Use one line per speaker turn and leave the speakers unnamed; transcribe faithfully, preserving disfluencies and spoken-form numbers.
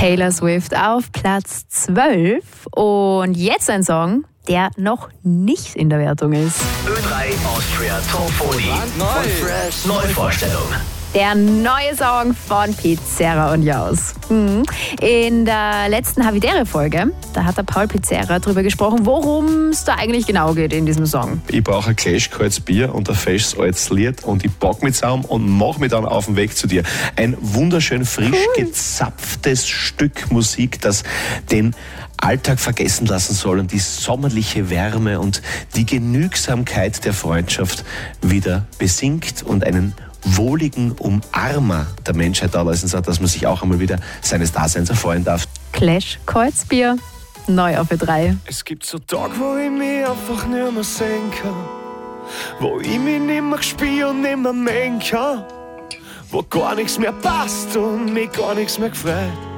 Taylor Swift auf Platz zwölf. Und jetzt ein Song, der noch nicht in der Wertung ist.
Ö drei Austria Top vierzig. Von Fresh. Neuvorstellung.
Der neue Song von Pizzerra und Jaus. Mhm. In der letzten Havidere-Folge, da hat der Paul Pizzerra darüber gesprochen, worum es da eigentlich genau geht in diesem Song.
Ich brauche ein Gläsch kaltes Bier und ein fesches altes Lied und ich pack mich zusammen und mach mich dann auf den Weg zu dir. Ein wunderschön frisch cool. gezapftes Stück Musik, das den Alltag vergessen lassen soll und die sommerliche Wärme und die Genügsamkeit der Freundschaft wieder besingt und einen wohligen Umarmer der Menschheit da lassen sagt, dass man sich auch einmal wieder seines Daseins erfreuen darf.
Clash Kreuzbier, neu auf Ö drei.
Es gibt so Tage, wo ich mich einfach nicht mehr sehen kann, wo ich mich nicht mehr spüre und nicht mehr mengen kann, wo gar nichts mehr passt und mich gar nichts mehr gefreut.